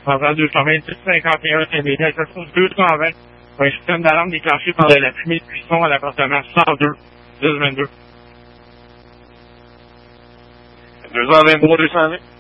Pendant 226, 51, Saint-Béni, avec 220. Un système d'alarme déclenché par la fumée de cuisson à l'appartement 102, 1022. 223, 220.